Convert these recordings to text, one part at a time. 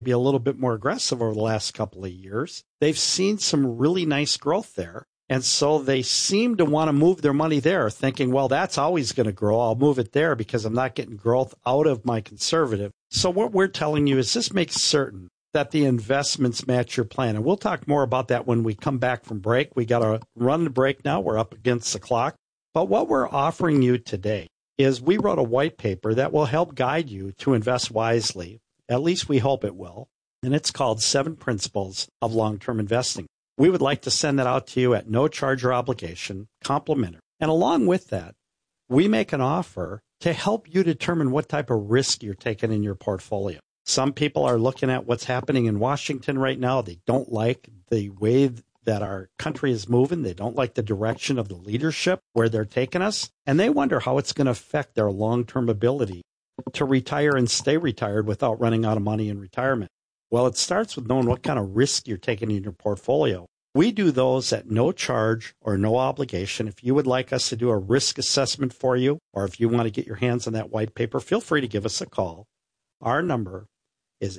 be a little bit more aggressive over the last couple of years. They've seen some really nice growth there. And so they seem to want to move their money there, thinking, well, that's always going to grow. I'll move it there because I'm not getting growth out of my conservative. So what we're telling you is this makes certain that the investments match your plan. And we'll talk more about that when we come back from break. We got to run the break now. We're up against the clock. But what we're offering you today is we wrote a white paper that will help guide you to invest wisely. At least we hope it will. And it's called 7 Principles of Long-Term Investing. We would like to send that out to you at no charge or obligation, complimentary. And along with that, we make an offer to help you determine what type of risk you're taking in your portfolio. Some people are looking at what's happening in Washington right now. They don't like the way that our country is moving. They don't like the direction of the leadership where they're taking us. And they wonder how it's going to affect their long-term ability to retire and stay retired without running out of money in retirement. Well, it starts with knowing what kind of risk you're taking in your portfolio. We do those at no charge or no obligation. If you would like us to do a risk assessment for you, or if you want to get your hands on that white paper, feel free to give us a call. Our number is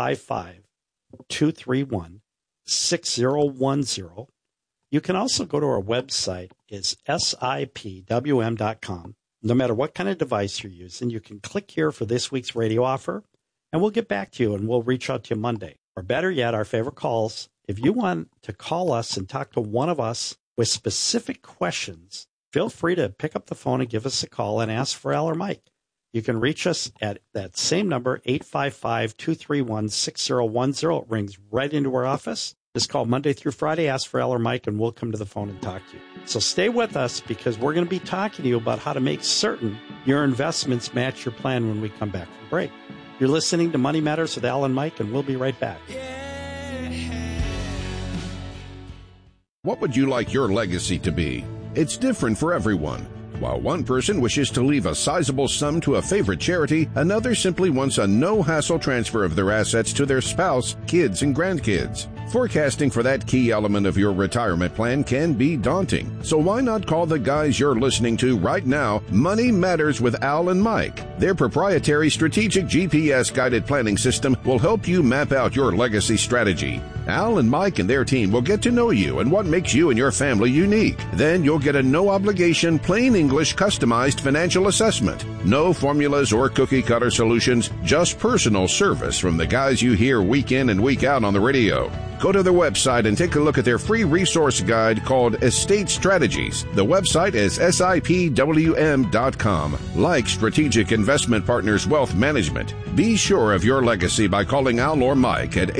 855-231-6010. You can also go to our website. It's sipwm.com. No matter what kind of device you're using, you can click here for this week's radio offer, and we'll get back to you, and we'll reach out to you Monday. Or better yet, our favorite calls. If you want to call us and talk to one of us with specific questions, feel free to pick up the phone and give us a call and ask for Al or Mike. You can reach us at that same number, 855-231-6010. It rings right into our office. Just call Monday through Friday, ask for Al or Mike, and we'll come to the phone and talk to you. So stay with us because we're going to be talking to you about how to make certain your investments match your plan when we come back from break. You're listening to Money Matters with Al and Mike, and we'll be right back. What would you like your legacy to be? It's different for everyone. While one person wishes to leave a sizable sum to a favorite charity, another simply wants a no-hassle transfer of their assets to their spouse, kids, and grandkids. Forecasting for that key element of your retirement plan can be daunting. So why not call the guys you're listening to right now, Money Matters with Al and Mike. Their proprietary strategic GPS-guided planning system will help you map out your legacy strategy. Al and Mike and their team will get to know you and what makes you and your family unique. Then you'll get a no-obligation, plain English, customized financial assessment. No formulas or cookie-cutter solutions, just personal service from the guys you hear week in and week out on the radio. Go to their website and take a look at their free resource guide called Estate Strategies. The website is sipwm.com. Like Strategic Investment Partners Wealth Management, be sure of your legacy by calling Al or Mike at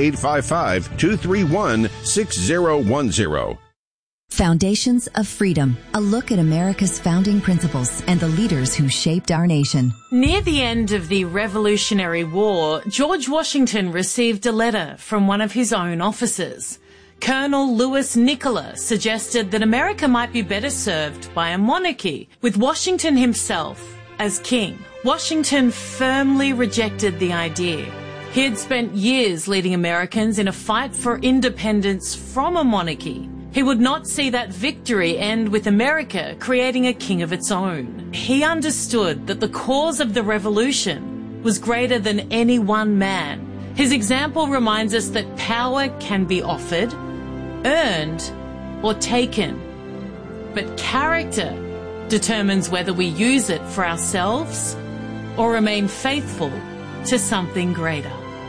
855-231-6010. Foundations of Freedom, a look at America's founding principles and the leaders who shaped our nation. Near the end of the Revolutionary War, George Washington received a letter from one of his own officers. Colonel Louis Nicola suggested that America might be better served by a monarchy, with Washington himself as king. Washington firmly rejected the idea. He had spent years leading Americans in a fight for independence from a monarchy. He would not see that victory end with America creating a king of its own. He understood that the cause of the revolution was greater than any one man. His example reminds us that power can be offered, earned, or taken. But character determines whether we use it for ourselves or remain faithful to something greater.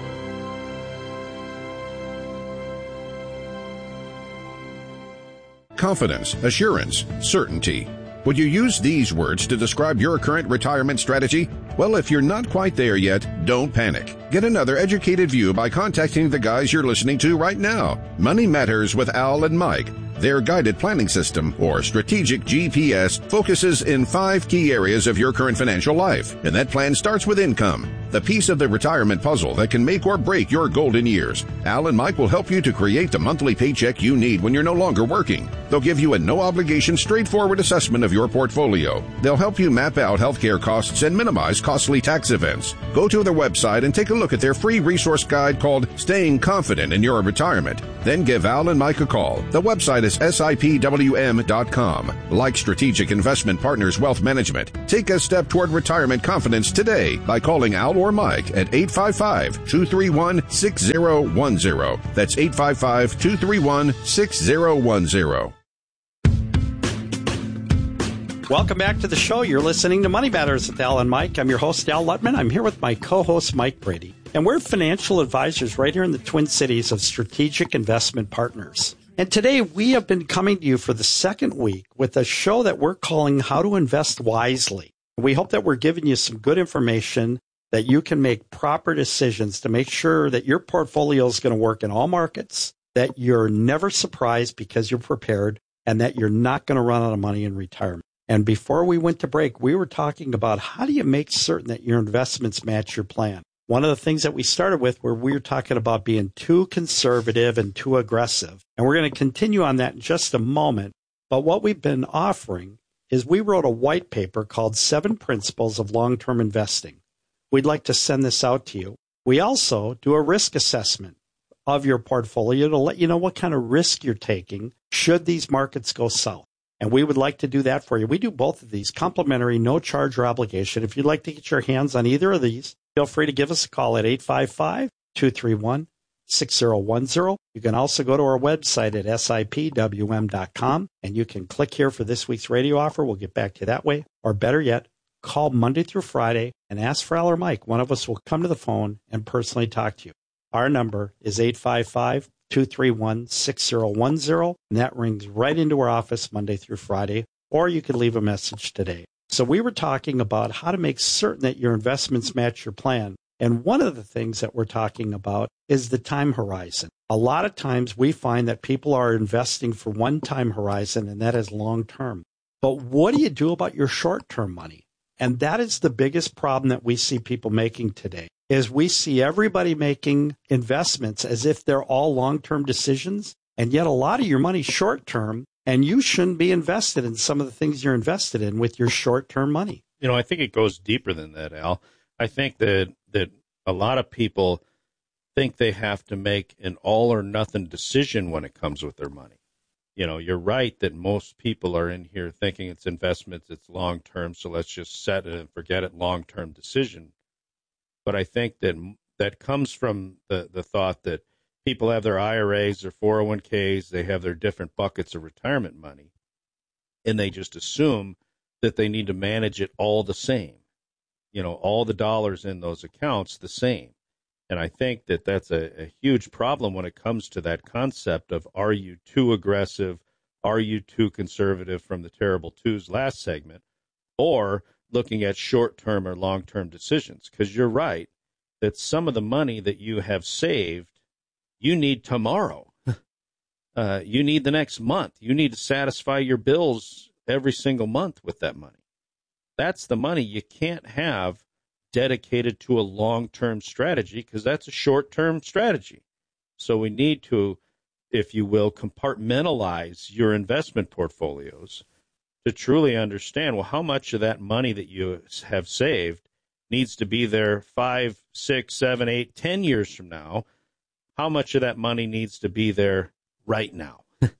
Confidence, assurance, certainty. Would you use these words to describe your current retirement strategy? Well, if you're not quite there yet, don't panic. Get another educated view by contacting the guys you're listening to right now. Money Matters with Al and Mike. Their guided planning system, or strategic GPS, focuses in 5 key areas of your current financial life. And that plan starts with income, the piece of the retirement puzzle that can make or break your golden years. Al and Mike will help you to create the monthly paycheck you need when you're no longer working. They'll give you a no-obligation, straightforward assessment of your portfolio. They'll help you map out healthcare costs and minimize costly tax events. Go to their website and take a look at their free resource guide called Staying Confident in Your Retirement. Then give Al and Mike a call. The website is sipwm.com. Like Strategic Investment Partners Wealth Management, take a step toward retirement confidence today by calling Al or Mike at 855-231-6010. That's 855-231-6010. Welcome back to the show. You're listening to Money Matters with Al and Mike. I'm your host, Al Lutman. I'm here with my co-host, Mike Brady. And we're financial advisors right here in the Twin Cities of Strategic Investment Partners. And today we have been coming to you for the second week with a show that we're calling How to Invest Wisely. We hope that we're giving you some good information that you can make proper decisions to make sure that your portfolio is going to work in all markets, that you're never surprised because you're prepared, and that you're not going to run out of money in retirement. And before we went to break, we were talking about how do you make certain that your investments match your plan. One of the things that we started with where we were talking about being too conservative and too aggressive. And we're going to continue on that in just a moment. But what we've been offering is we wrote a white paper called 7 Principles of Long-Term Investing. We'd like to send this out to you. We also do a risk assessment of your portfolio to let you know what kind of risk you're taking should these markets go south. And we would like to do that for you. We do both of these complimentary, no charge or obligation. If you'd like to get your hands on either of these, feel free to give us a call at 855-231-6010. You can also go to our website at sipwm.com, and you can click here for this week's radio offer. We'll get back to you that way. Or better yet, call Monday through Friday and ask for Al or Mike. One of us will come to the phone and personally talk to you. Our number is 855-231-6010, and that rings right into our office Monday through Friday, or you could leave a message today. So we were talking about how to make certain that your investments match your plan. And one of the things that we're talking about is the time horizon. A lot of times we find that people are investing for one time horizon, and that is long term. But what do you do about your short term money? And that is the biggest problem that we see people making today, is we see everybody making investments as if they're all long-term decisions, and yet a lot of your money's short-term, and you shouldn't be invested in some of the things you're invested in with your short-term money. You know, I think it goes deeper than that, Al. I think that a lot of people think they have to make an all-or-nothing decision when it comes with their money. You know, you're right that most people are in here thinking it's investments, it's long-term, so let's just set it and forget it, long-term decision. But I think that comes from the thought that people have their IRAs, their 401ks, they have their different buckets of retirement money, and they just assume that they need to manage it all the same. You know, all the dollars in those accounts the same. And I think that that's a huge problem when it comes to that concept of, are you too aggressive? Are you too conservative, from the terrible twos last segment? Or looking at short-term or long-term decisions? Because you're right that some of the money that you have saved, you need tomorrow. You need the next month. You need to satisfy your bills every single month with that money. That's the money you can't have dedicated to a long-term strategy, because that's a short-term strategy. So we need to, if you will, compartmentalize your investment portfolios to truly understand, well, how much of that money that you have saved needs to be there 5, 6, 7, 8, 10 years from now? How much of that money needs to be there right now?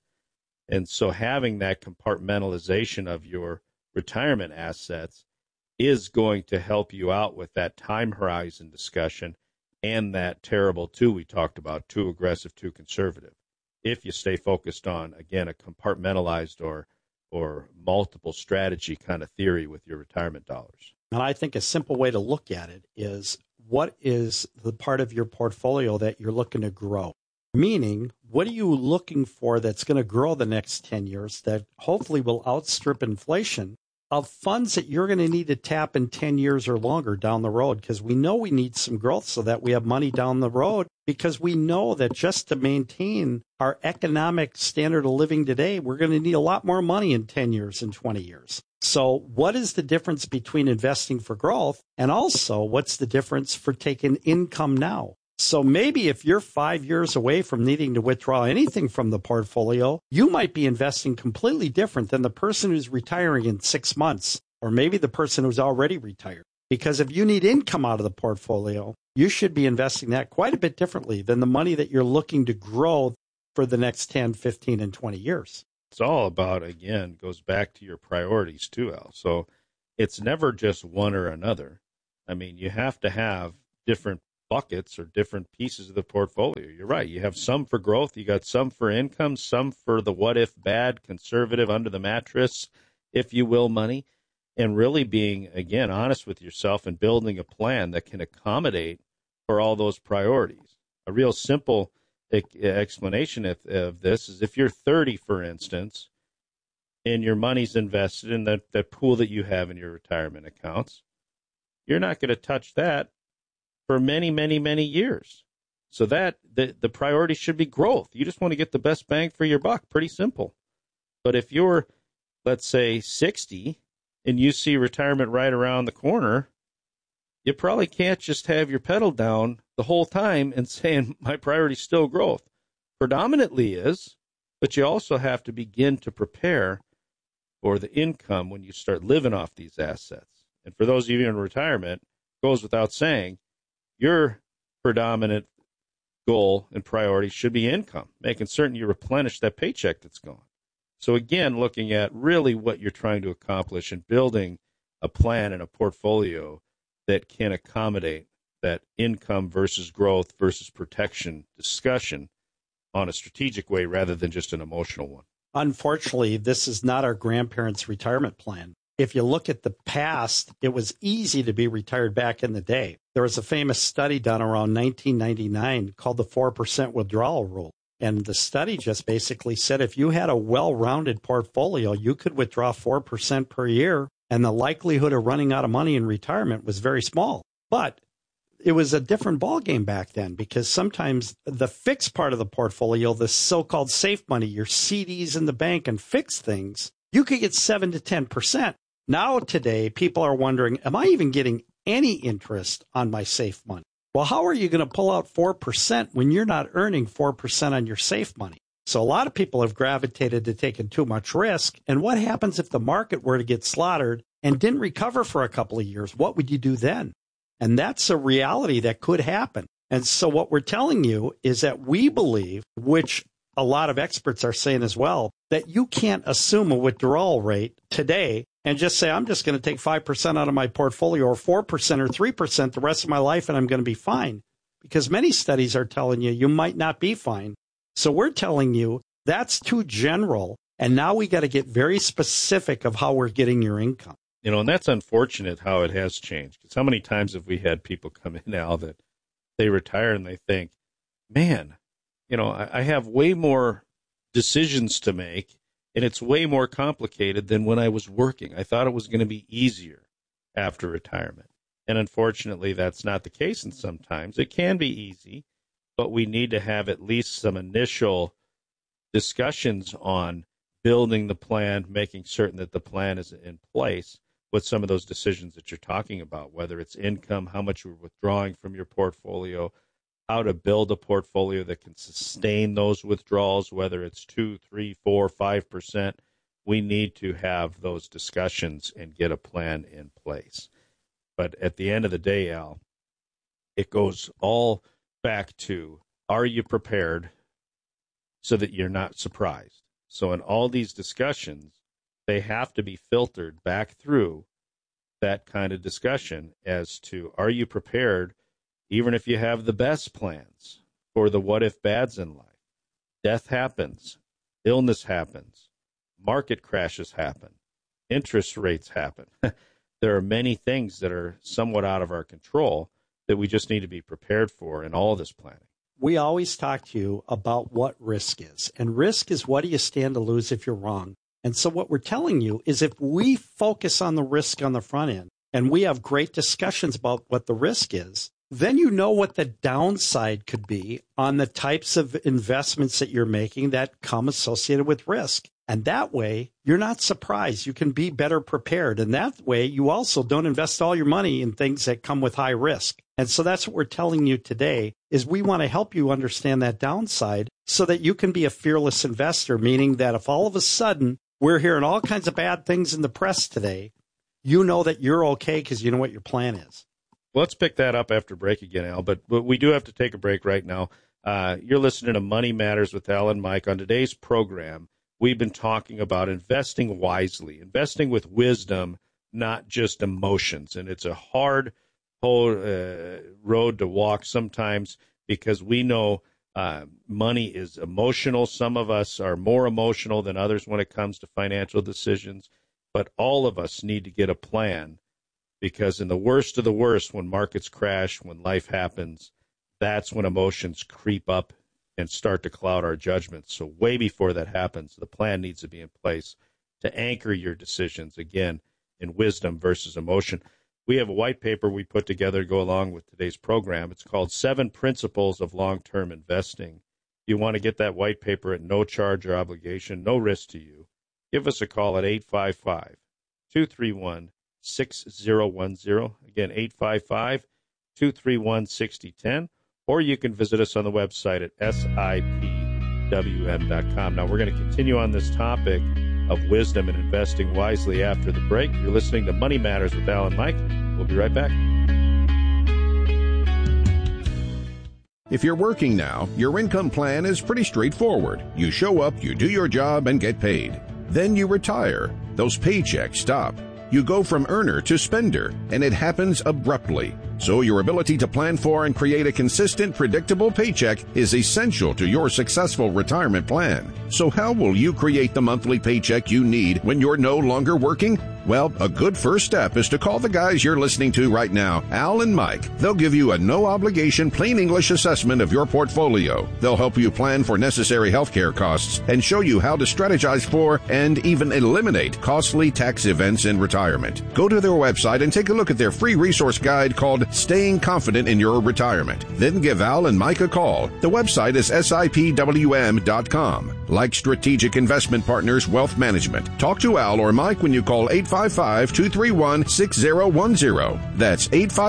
And so having that compartmentalization of your retirement assets is going to help you out with that time horizon discussion and that terrible two we talked about, too aggressive, too conservative. If you stay focused on, again, a compartmentalized or multiple strategy kind of theory with your retirement dollars. And I think a simple way to look at it is, what is the part of your portfolio that you're looking to grow? Meaning, what are you looking for that's going to grow the next 10 years that hopefully will outstrip inflation, of funds that you're going to need to tap in 10 years or longer down the road? Because we know we need some growth so that we have money down the road, because we know that just to maintain our economic standard of living today, we're going to need a lot more money in 10 years and 20 years. So what is the difference between investing for growth, and also what's the difference for taking income now? So maybe if you're 5 years away from needing to withdraw anything from the portfolio, you might be investing completely different than the person who's retiring in 6 months, or maybe the person who's already retired. Because if you need income out of the portfolio, you should be investing that quite a bit differently than the money that you're looking to grow for the next 10, 15, and 20 years. It's all about, again, goes back to your priorities too, Al. So it's never just one or another. I mean, you have to have different buckets or different pieces of the portfolio. You're right. You have some for growth. You got some for income, some for the what if bad, conservative, under the mattress, if you will, money. And really being, again, honest with yourself and building a plan that can accommodate for all those priorities. A real simple explanation of this is if you're 30, for instance, and your money's invested in that pool that you have in your retirement accounts, you're not going to touch that for many, many, many years. So that the priority should be growth. You just want to get the best bang for your buck. Pretty simple. But if you're, let's say, 60 and you see retirement right around the corner, you probably can't just have your pedal down the whole time and saying my priority is still growth. Predominantly is, but you also have to begin to prepare for the income when you start living off these assets. And for those of you in retirement, it goes without saying, your predominant goal and priority should be income, making certain you replenish that paycheck that's gone. So again, looking at really what you're trying to accomplish and building a plan and a portfolio that can accommodate that income versus growth versus protection discussion on a strategic way rather than just an emotional one. Unfortunately, this is not our grandparents' retirement plan. If you look at the past, it was easy to be retired back in the day. There was a famous study done around 1999 called the 4% withdrawal rule. And the study just basically said if you had a well-rounded portfolio, you could withdraw 4% per year, and the likelihood of running out of money in retirement was very small. But it was a different ballgame back then because sometimes the fixed part of the portfolio, the so-called safe money, your CDs in the bank and fixed things, you could get 7 to 10%. Now today, people are wondering, am I even getting any interest on my safe money? Well, how are you going to pull out 4% when you're not earning 4% on your safe money? So a lot of people have gravitated to taking too much risk. And what happens if the market were to get slaughtered and didn't recover for a couple of years? What would you do then? And that's a reality that could happen. And so what we're telling you is that we believe, which a lot of experts are saying as well, that you can't assume a withdrawal rate today and just say, I'm just going to take 5% out of my portfolio or 4% or 3% the rest of my life and I'm going to be fine. Because many studies are telling you you might not be fine. So we're telling you that's too general. And now we got to get very specific of how we're getting your income. You know, and that's unfortunate how it has changed. Because how many times have we had people come in now that they retire and they think, man, you know, I have way more decisions to make and it's way more complicated than when I was working. I thought it was going to be easier after retirement. And unfortunately, that's not the case. And sometimes it can be easy, but we need to have at least some initial discussions on building the plan, making certain that the plan is in place with some of those decisions that you're talking about, whether it's income, how much you're withdrawing from your portfolio, how to build a portfolio that can sustain those withdrawals, whether it's 2, 3, 4, 5%. We need to have those discussions and get a plan in place. But at the end of the day, Al, it goes all back to, are you prepared so that you're not surprised? So in all these discussions, they have to be filtered back through that kind of discussion as to, are you prepared even if you have the best plans for the what-if bads in life? Death happens. Illness happens. Market crashes happen. Interest rates happen. There are many things that are somewhat out of our control that we just need to be prepared for in all this planning. We always talk to you about what risk is. And risk is what do you stand to lose if you're wrong? And so what we're telling you is if we focus on the risk on the front end and we have great discussions about what the risk is, then you know what the downside could be on the types of investments that you're making that come associated with risk. And that way, you're not surprised. You can be better prepared. And that way, you also don't invest all your money in things that come with high risk. And so that's what we're telling you today is we want to help you understand that downside so that you can be a fearless investor, meaning that if all of a sudden we're hearing all kinds of bad things in the press today, you know that you're okay because you know what your plan is. Let's pick that up after break again, Al, but we do have to take a break right now. You're listening to Money Matters with Al and Mike. On today's program, we've been talking about investing wisely, investing with wisdom, not just emotions. And it's a hard road to walk sometimes, because we know money is emotional. Some of us are more emotional than others when it comes to financial decisions, but all of us need to get a plan, because in the worst of the worst, when markets crash, when life happens, that's when emotions creep up and start to cloud our judgments. So way before that happens, the plan needs to be in place to anchor your decisions, again, in wisdom versus emotion. We have a white paper we put together to go along with today's program. It's called 7 Principles of Long-Term Investing. You want to get that white paper at no charge or obligation, no risk to you. Give us a call at 855-231-6010. Again, 855-231-6010. Or you can visit us on the website at SIPWM.com. Now, we're going to continue on this topic of wisdom and investing wisely after the break. You're listening to Money Matters with Al and Mike. We'll be right back. If you're working now, your income plan is pretty straightforward. You show up, you do your job, and get paid. Then you retire. Those paychecks stop. You go from earner to spender, and it happens abruptly. So your ability to plan for and create a consistent, predictable paycheck is essential to your successful retirement plan. So how will you create the monthly paycheck you need when you're no longer working? Well, a good first step is to call the guys you're listening to right now, Al and Mike. They'll give you a no-obligation, plain English assessment of your portfolio. They'll help you plan for necessary healthcare costs and show you how to strategize for and even eliminate costly tax events in retirement. Go to their website and take a look at their free resource guide called Staying Confident in Your Retirement. Then give Al and Mike a call. The website is SIPWM.com. Like Strategic Investment Partners Wealth Management. Talk to Al or Mike when you call 855-231-6010. That's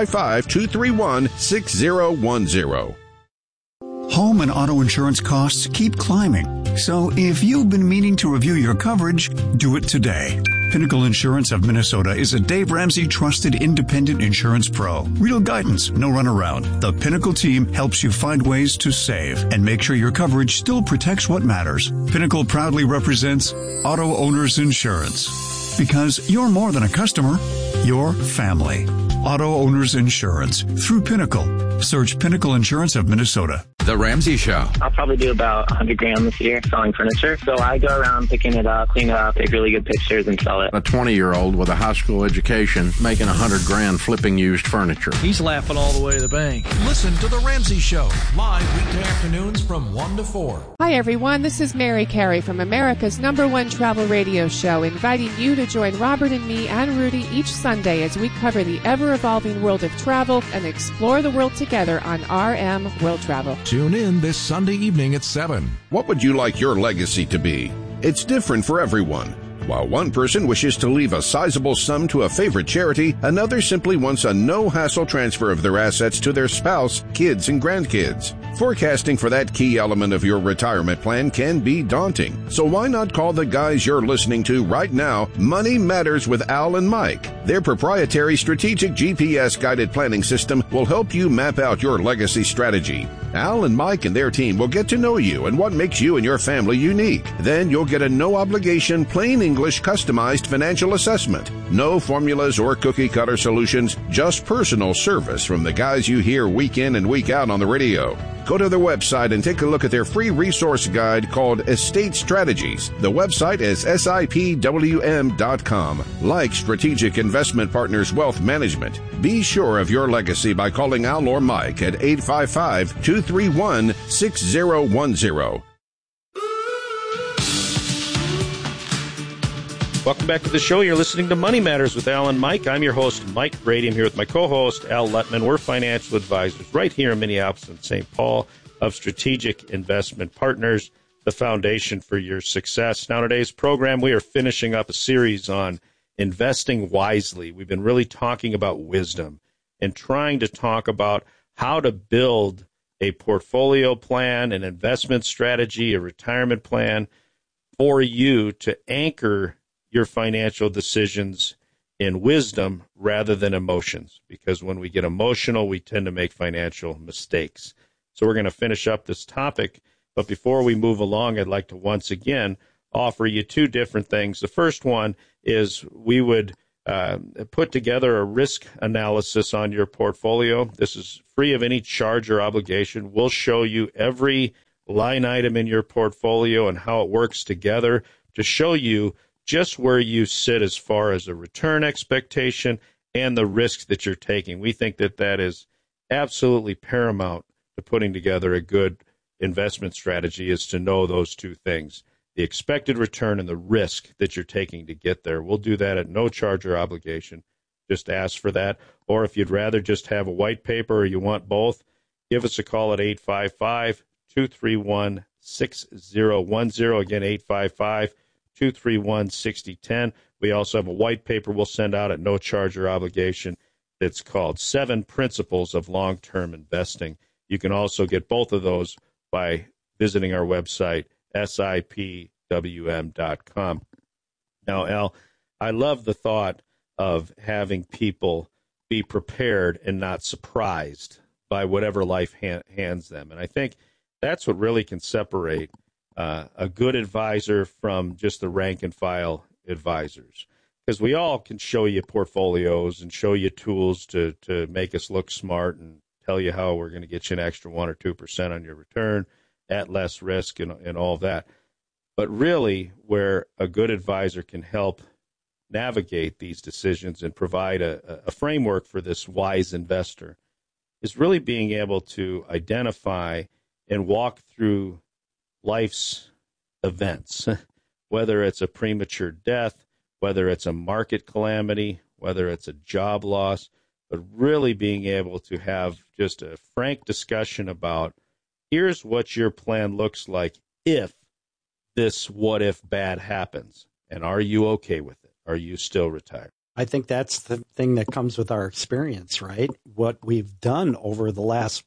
855-231-6010. Home and auto insurance costs keep climbing. So if you've been meaning to review your coverage, do it today. Pinnacle Insurance of Minnesota is a Dave Ramsey trusted independent insurance pro. Real guidance, no runaround. The Pinnacle team helps you find ways to save and make sure your coverage still protects what matters. Pinnacle proudly represents Auto Owners Insurance. Because you're more than a customer, you're family. Auto Owners Insurance through Pinnacle. Search Pinnacle Insurance of Minnesota. The Ramsey Show. I'll probably do about $100,000 this year selling furniture. So I go around picking it up, clean it up, take really good pictures, and sell it. A 20-year-old with a high school education making $100,000 flipping used furniture. He's laughing all the way to the bank. Listen to The Ramsey Show, live weekday afternoons from 1 to 4. Hi, everyone. This is Mary Carey from America's #1 travel radio show, inviting you to join Robert and me and Rudy each Sunday as we cover the ever-evolving world of travel and explore the world together on RM World Travel. Tune in this Sunday evening at 7. What would you like your legacy to be? It's different for everyone. While one person wishes to leave a sizable sum to a favorite charity, another simply wants a no-hassle transfer of their assets to their spouse, kids, and grandkids. Forecasting for that key element of your retirement plan can be daunting. So why not call the guys you're listening to right now, Money Matters with Al and Mike. Their proprietary strategic GPS-guided planning system will help you map out your legacy strategy. Al and Mike and their team will get to know you and what makes you and your family unique. Then you'll get a no-obligation, plain English, customized financial assessment. No formulas or cookie-cutter solutions, just personal service from the guys you hear week in and week out on the radio. Go to their website and take a look at their free resource guide called Estate Strategies. The website is SIPWM.com. Like Strategic Investment Partners Wealth Management. Be sure of your legacy by calling Al or Mike at 855-231-6010. Welcome back to the show. You're listening to Money Matters with Al and Mike. I'm your host, Mike Brady. I'm here with my co-host, Al Lutman. We're financial advisors right here in Minneapolis and St. Paul of Strategic Investment Partners, the foundation for your success. Now, today's program, we are finishing up a series on investing wisely. We've been really talking about wisdom and trying to talk about how to build a portfolio plan, an investment strategy, a retirement plan for you to anchor your financial decisions in wisdom rather than emotions, because when we get emotional, we tend to make financial mistakes. So we're going to finish up this topic, but before we move along, I'd like to once again offer you two different things. The first one is we would put together a risk analysis on your portfolio. This is free of any charge or obligation. We'll show you every line item in your portfolio and how it works together to show you just where you sit as far as a return expectation and the risks that you're taking. We think that that is absolutely paramount to putting together a good investment strategy, is to know those two things, the expected return and the risk that you're taking to get there. We'll do that at no charge or obligation. Just ask for that. Or if you'd rather just have a white paper or you want both, give us a call at 855-231-6010. Again, 855-231-6010. We also have a white paper we'll send out at no charge or obligation. It's called 7 Principles of Long-Term Investing. You can also get both of those by visiting our website, sipwm.com. Now, Al, I love the thought of having people be prepared and not surprised by whatever life hands them. And I think that's what really can separate a good advisor from just the rank and file advisors. Because we all can show you portfolios and show you tools to make us look smart and tell you how we're going to get you an extra 1 or 2% on your return at less risk and all of that. But really, where a good advisor can help navigate these decisions and provide a framework for this wise investor is really being able to identify and walk through life's events, whether it's a premature death, whether it's a market calamity, whether it's a job loss, but really being able to have just a frank discussion about, here's what your plan looks like if this what if bad happens, and are you okay with it? Are you still retired? I think that's the thing that comes with our experience, right? What we've done over the last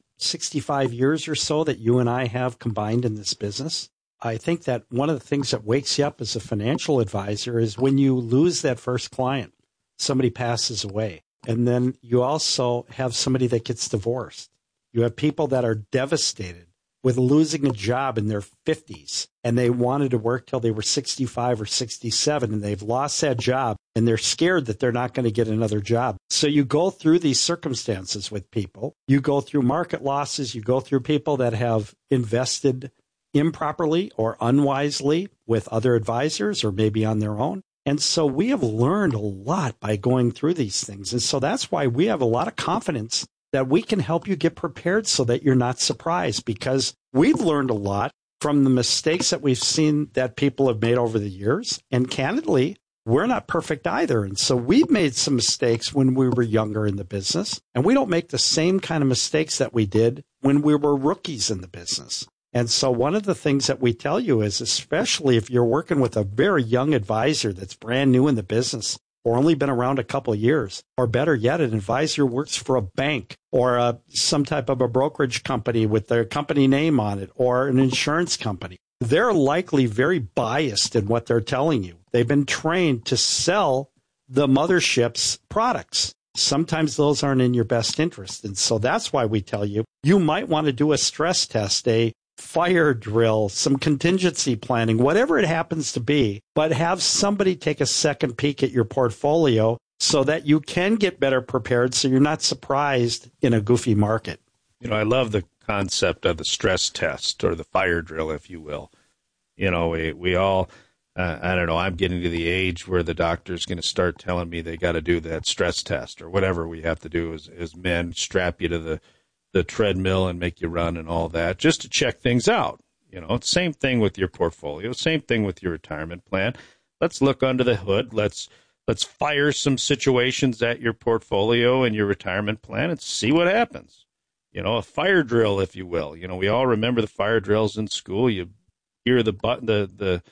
65 years or so that you and I have combined in this business, I think that one of the things that wakes you up as a financial advisor is when you lose that first client, somebody passes away. And then you also have somebody that gets divorced. You have people that are devastated with losing a job in their 50s, and they wanted to work till they were 65 or 67, and they've lost that job, and they're scared that they're not going to get another job. So you go through these circumstances with people. You go through market losses. You go through people that have invested improperly or unwisely with other advisors or maybe on their own. And so we have learned a lot by going through these things. And so that's why we have a lot of confidence that we can help you get prepared so that you're not surprised, because we've learned a lot from the mistakes that we've seen that people have made over the years. And candidly, we're not perfect either. And so we've made some mistakes when we were younger in the business, and we don't make the same kind of mistakes that we did when we were rookies in the business. And so one of the things that we tell you is, especially if you're working with a very young advisor that's brand new in the business or only been around a couple of years, or better yet, an advisor works for a bank or some type of a brokerage company with their company name on it, or an insurance company, they're likely very biased in what they're telling you. They've been trained to sell the mothership's products. Sometimes those aren't in your best interest. And so that's why we tell you, you might want to do a stress test, a fire drill, some contingency planning, whatever it happens to be, but have somebody take a second peek at your portfolio so that you can get better prepared so you're not surprised in a goofy market. You know, I love the concept of the stress test, or the fire drill, if you will. You know, we all, I don't know, I'm getting to the age where the doctor's going to start telling me they got to do that stress test, or whatever we have to do as men, strap you to the treadmill and make you run and all that, just to check things out. You know, same thing with your portfolio, same thing with your retirement plan. Let's look under the hood. Let's fire some situations at your portfolio and your retirement plan and see what happens. You know, a fire drill, if you will. You know, we all remember the fire drills in school. You hear that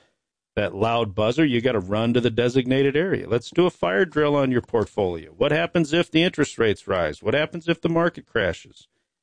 loud buzzer, you got to run to the designated area. Let's do a fire drill on your portfolio. What happens if the interest rates rise? What happens if the market crashes?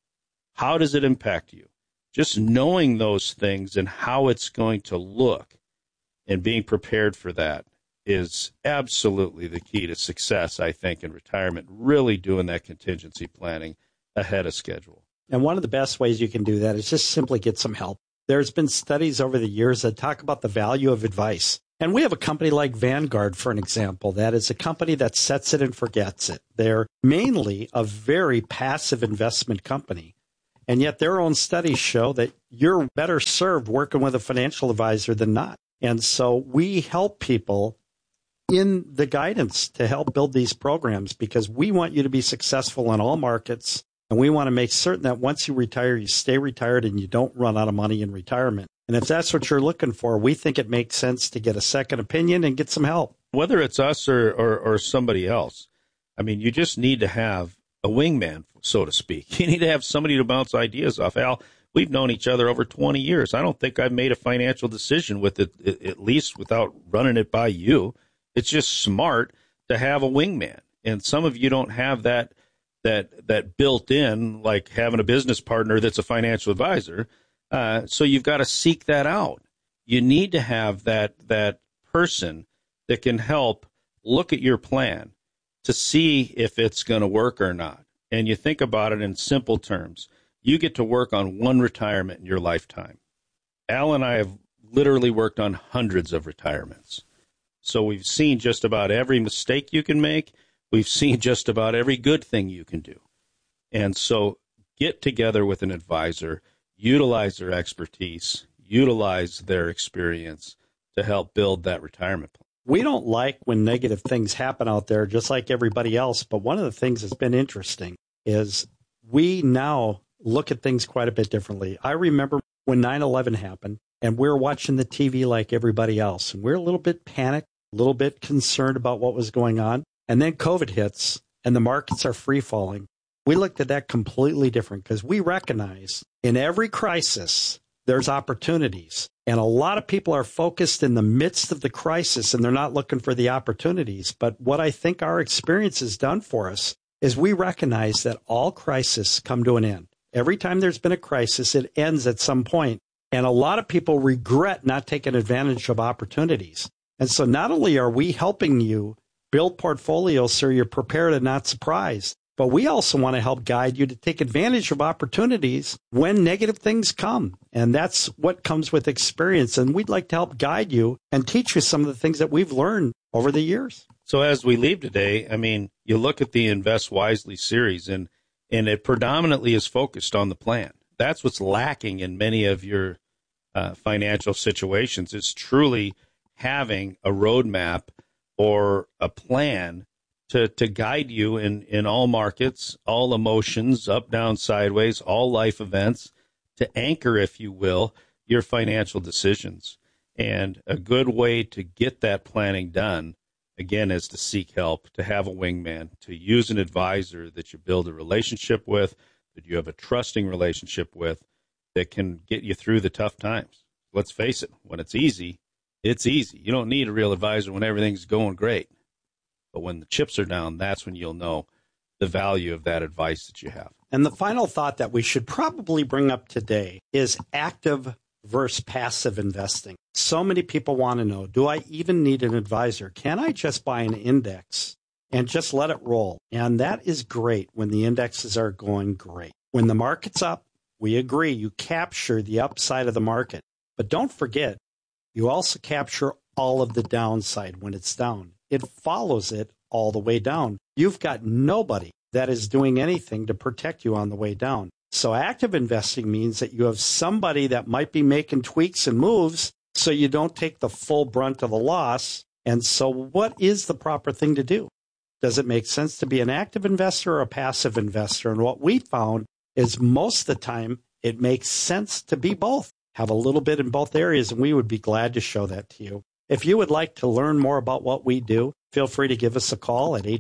How does it impact you? Just knowing those things and how it's going to look and being prepared for that is absolutely the key to success, I think, in retirement, really doing that contingency planning ahead of schedule. And one of the best ways you can do that is just simply get some help. There's been studies over the years that talk about the value of advice. And we have a company like Vanguard, for an example, that is a company that sets it and forgets it. They're mainly a very passive investment company. And yet their own studies show that you're better served working with a financial advisor than not. And so we help people in the guidance to help build these programs because we want you to be successful in all markets. And we want to make certain that once you retire, you stay retired and you don't run out of money in retirement. And if that's what you're looking for, we think it makes sense to get a second opinion and get some help. Whether it's us or somebody else, I mean, you just need to have a wingman, so to speak. You need to have somebody to bounce ideas off. Al, we've known each other over 20 years. I don't think I've made a financial decision with it, at least without running it by you. It's just smart to have a wingman. And some of you don't have that built in, like having a business partner that's a financial advisor. So you've got to seek that out. You need to have that person that can help look at your plan to see if it's going to work or not. And you think about it in simple terms. You get to work on one retirement in your lifetime. Al and I have literally worked on hundreds of retirements. So we've seen just about every mistake you can make. We've seen just about every good thing you can do. And so get together with an advisor, utilize their expertise, utilize their experience to help build that retirement plan. We don't like when negative things happen out there, just like everybody else. But one of the things that's been interesting is we now look at things quite a bit differently. I remember when 9/11 happened and we were watching the TV like everybody else. And we're a little bit panicked, a little bit concerned about what was going on. And then COVID hits and the markets are free falling. We looked at that completely different because we recognize in every crisis, there's opportunities. And a lot of people are focused in the midst of the crisis and they're not looking for the opportunities. But what I think our experience has done for us is we recognize that all crises come to an end. Every time there's been a crisis, it ends at some point. And a lot of people regret not taking advantage of opportunities. And so not only are we helping you build portfolios so you're prepared and not surprised, but we also want to help guide you to take advantage of opportunities when negative things come. And that's what comes with experience. And we'd like to help guide you and teach you some of the things that we've learned over the years. So as we leave today, I mean, you look at the Invest Wisely series and it predominantly is focused on the plan. That's what's lacking in many of your financial situations is truly having a roadmap or a plan to guide you in all markets, all emotions, up, down, sideways, all life events, to anchor, if you will, your financial decisions. And a good way to get that planning done, again, is to seek help, to have a wingman, to use an advisor that you build a relationship with, that you have a trusting relationship with, that can get you through the tough times. Let's face it, when it's easy, it's easy. You don't need a real advisor when everything's going great. But when the chips are down, that's when you'll know the value of that advice that you have. And the final thought that we should probably bring up today is active versus passive investing. So many people want to know, do I even need an advisor? Can I just buy an index and just let it roll? And that is great when the indexes are going great. When the market's up, we agree, you capture the upside of the market. But don't forget, you also capture all of the downside when it's down. It follows it all the way down. You've got nobody that is doing anything to protect you on the way down. So active investing means that you have somebody that might be making tweaks and moves so you don't take the full brunt of the loss. And so what is the proper thing to do? Does it make sense to be an active investor or a passive investor? And what we found is most of the time it makes sense to be both. Have a little bit in both areas, and we would be glad to show that to you. If you would like to learn more about what we do, feel free to give us a call at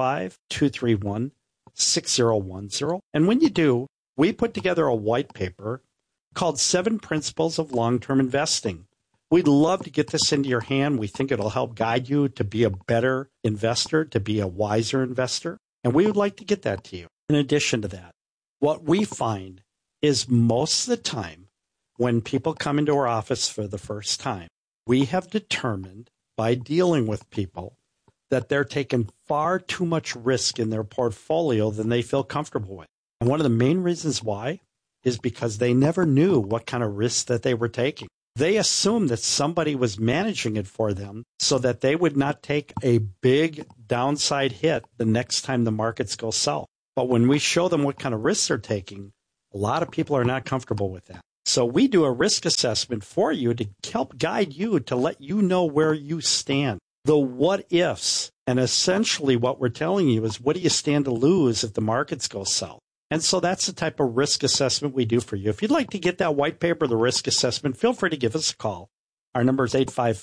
855-231-6010. And when you do, we put together a white paper called 7 Principles of Long-Term Investing. We'd love to get this into your hand. We think it'll help guide you to be a better investor, to be a wiser investor. And we would like to get that to you. In addition to that, what we find is most of the time when people come into our office for the first time, we have determined by dealing with people that they're taking far too much risk in their portfolio than they feel comfortable with. And one of the main reasons why is because they never knew what kind of risk that they were taking. They assumed that somebody was managing it for them so that they would not take a big downside hit the next time the markets go south. But when we show them what kind of risks they're taking, a lot of people are not comfortable with that. So we do a risk assessment for you to help guide you, to let you know where you stand. The what ifs. And essentially what we're telling you is, what do you stand to lose if the markets go south? And so that's the type of risk assessment we do for you. If you'd like to get that white paper, the risk assessment, feel free to give us a call. Our number is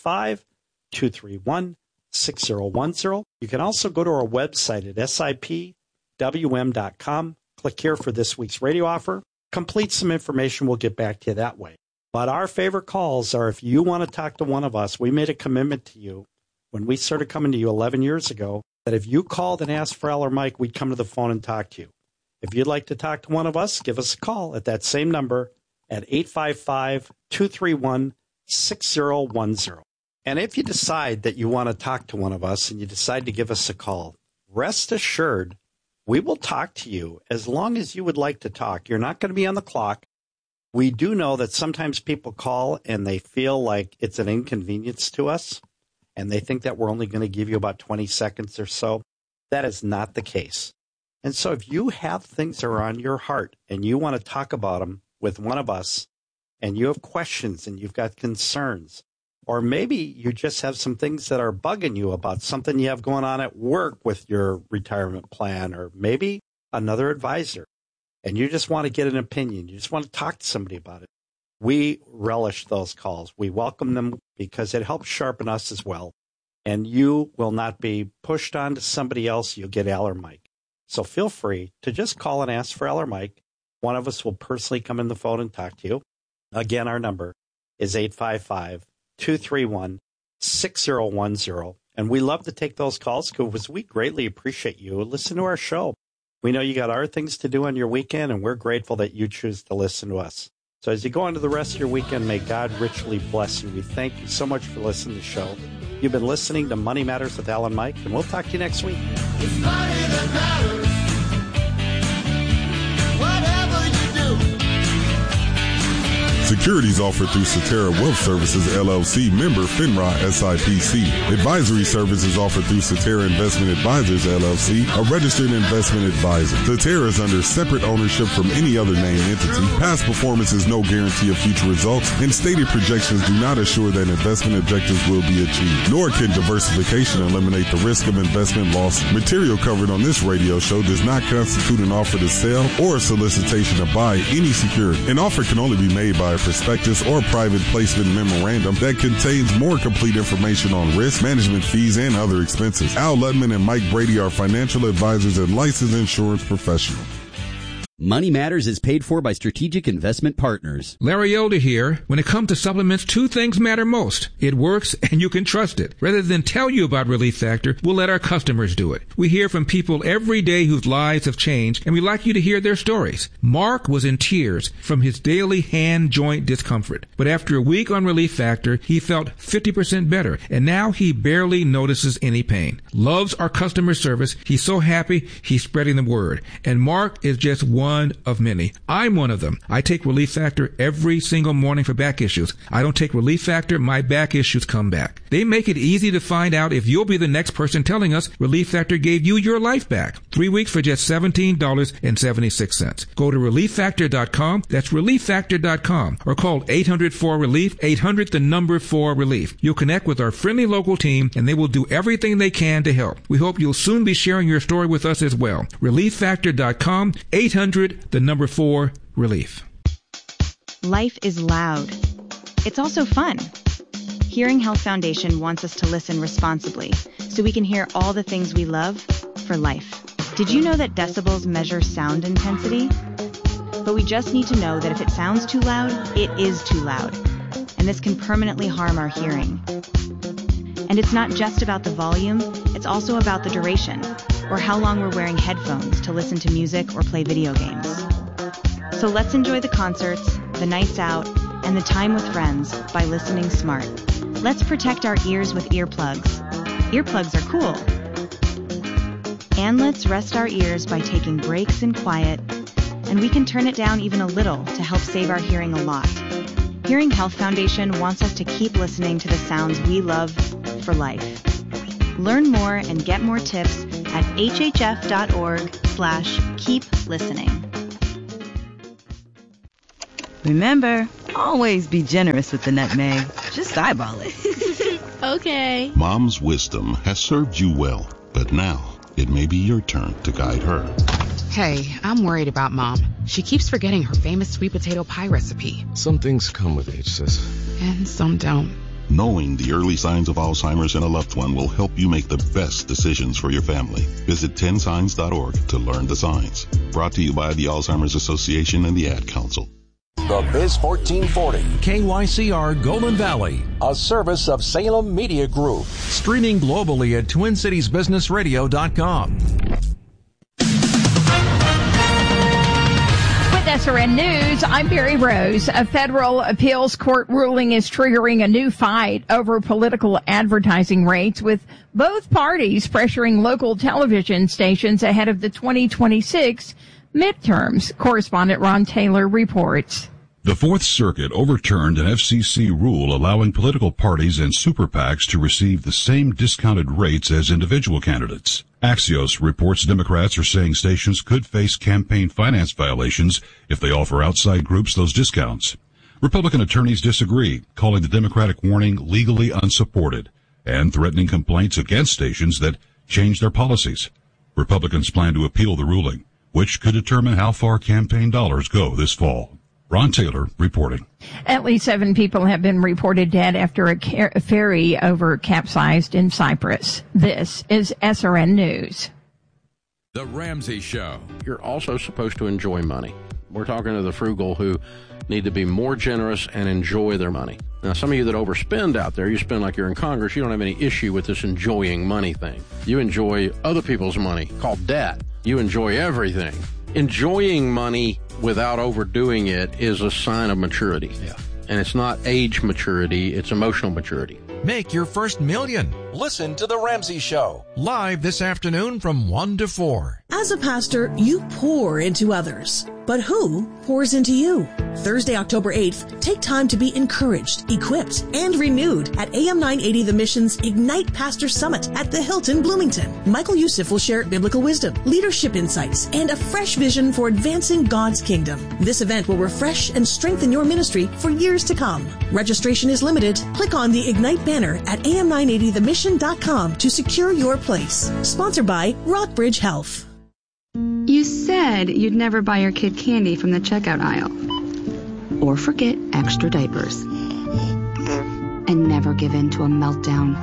855-231-6010. You can also go to our website at sipwm.com. Click here for this week's radio offer. Complete some information. We'll get back to you that way. But our favorite calls are if you want to talk to one of us. We made a commitment to you when we started coming to you 11 years ago that if you called and asked for Al or Mike, we'd come to the phone and talk to you. If you'd like to talk to one of us, give us a call at that same number at 855-231-6010. And if you decide that you want to talk to one of us and you decide to give us a call, rest assured we will talk to you as long as you would like to talk. You're not going to be on the clock. We do know that sometimes people call and they feel like it's an inconvenience to us, and they think that we're only going to give you about 20 seconds or so. That is not the case. And so if you have things that are on your heart and you want to talk about them with one of us, and you have questions and you've got concerns, or maybe you just have some things that are bugging you about something you have going on at work with your retirement plan, or maybe another advisor, and you just want to get an opinion, you just want to talk to somebody about it, we relish those calls. We welcome them because it helps sharpen us as well. And you will not be pushed on to somebody else. You'll get Al or Mike. So feel free to just call and ask for Al or Mike. One of us will personally come in the phone and talk to you. Again, our number is 855-231-6010. And we love to take those calls because we greatly appreciate you. Listen to our show. We know you got other things to do on your weekend, and we're grateful that you choose to listen to us. So as you go into the rest of your weekend, may God richly bless you. We thank you so much for listening to the show. You've been listening to Money Matters with Al and Mike, and we'll talk to you next week. It's money that matters. Whatever you do. Securities offered through Cetera Wealth Services, LLC, member FINRA SIPC. Advisory services offered through Cetera Investment Advisors, LLC, a registered investment advisor. Cetera is under separate ownership from any other named entity. Past performance is no guarantee of future results, and stated projections do not assure that investment objectives will be achieved, nor can diversification eliminate the risk of investment loss. Material covered on this radio show does not constitute an offer to sell or a solicitation to buy any security. An offer can only be made by a prospectus or private placement memorandum that contains more complete information on risk, management fees, and other expenses. Al Ludman and Mike Brady are financial advisors and licensed insurance professionals. Money Matters is paid for by Strategic Investment Partners. Larry Elder here. When it comes to supplements, two things matter most. It works and you can trust it. Rather than tell you about Relief Factor, we'll let our customers do it. We hear from people every day whose lives have changed, and we like you to hear their stories. Mark was in tears from his daily hand joint discomfort. But after a week on Relief Factor, he felt 50% better, and now he barely notices any pain. Loves our customer service. He's so happy he's spreading the word. And Mark is just one of many. I'm one of them. I take Relief Factor every single morning for back issues. I don't take Relief Factor, my back issues come back. They make it easy to find out if you'll be the next person telling us Relief Factor gave you your life back. 3 weeks for just $17.76. Go to ReliefFactor.com. That's ReliefFactor.com. Or call 800-4-RELIEF, 800-4-RELIEF. You'll connect with our friendly local team, and they will do everything they can to help. We hope you'll soon be sharing your story with us as well. ReliefFactor.com, 800-4-RELIEF. Life is loud. It's also fun. Hearing Health Foundation wants us to listen responsibly so we can hear all the things we love for life. Did you know that decibels measure sound intensity? But we just need to know that if it sounds too loud, it is too loud. And this can permanently harm our hearing. And it's not just about the volume, it's also about the duration, or how long we're wearing headphones to listen to music or play video games. So let's enjoy the concerts, the nights out, and the time with friends by listening smart. Let's protect our ears with earplugs. Earplugs are cool. And let's rest our ears by taking breaks in quiet, and we can turn it down even a little to help save our hearing a lot. Hearing Health Foundation wants us to keep listening to the sounds we love for life. Learn more and get more tips at hhf.org/keep listening. Remember, always be generous with the nutmeg. Just eyeball it. Okay. Mom's wisdom has served you well, but now it may be your turn to guide her. Hey, I'm worried about Mom. She keeps forgetting her famous sweet potato pie recipe. Some things come with age, sis. And some don't. Knowing the early signs of Alzheimer's in a loved one will help you make the best decisions for your family. Visit 10signs.org to learn the signs. Brought to you by the Alzheimer's Association and the Ad Council. The Biz 1440, KYCR Golden Valley, a service of Salem Media Group. Streaming globally at TwinCitiesBusinessRadio.com. With SRN News, I'm Barry Rose. A federal appeals court ruling is triggering a new fight over political advertising rates, with both parties pressuring local television stations ahead of the 2026 midterms. Correspondent Ron Taylor reports. The Fourth Circuit overturned an FCC rule allowing political parties and super PACs to receive the same discounted rates as individual candidates. Axios reports Democrats are saying stations could face campaign finance violations if they offer outside groups those discounts. Republican attorneys disagree, calling the Democratic warning legally unsupported and threatening complaints against stations that change their policies. Republicans plan to appeal the ruling, which could determine how far campaign dollars go this fall. Ron Taylor reporting. At least 7 people have been reported dead after a ferry capsized in Cyprus. This is SRN News. The Ramsey Show. You're also supposed to enjoy money. We're talking to the frugal who need to be more generous and enjoy their money. Now, some of you that overspend out there, you spend like you're in Congress, you don't have any issue with this enjoying money thing. You enjoy other people's money, called debt. You enjoy everything. Enjoying money without overdoing it is a sign of maturity. Yeah. And it's not age maturity, it's emotional maturity. Make your first million. Listen to The Ramsey Show, live this afternoon from 1 to 4. As a pastor, you pour into others. But who pours into you? Thursday, October 8th, take time to be encouraged, equipped, and renewed at AM 980 The Mission's Ignite Pastor Summit at the Hilton, Bloomington. Michael Youssef will share biblical wisdom, leadership insights, and a fresh vision for advancing God's kingdom. This event will refresh and strengthen your ministry for years to come. Registration is limited. Click on the Ignite banner at am980themission.com to secure your place. Sponsored by Rockbridge Health. You said you'd never buy your kid candy from the checkout aisle. Or forget extra diapers. And never give in to a meltdown.